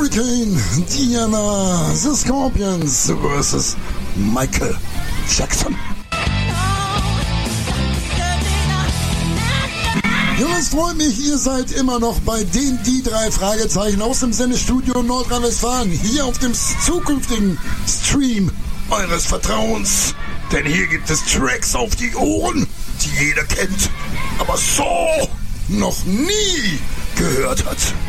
Hurricane, Diana, The Scorpions vs. Michael Jackson. Jonas, freut mich, ihr seid immer noch bei die 3 Fragezeichen aus dem Sendestudio Nordrhein-Westfalen, hier auf dem zukünftigen Stream eures Vertrauens. Denn hier gibt es Tracks auf die Ohren, die jeder kennt, aber so noch nie gehört hat.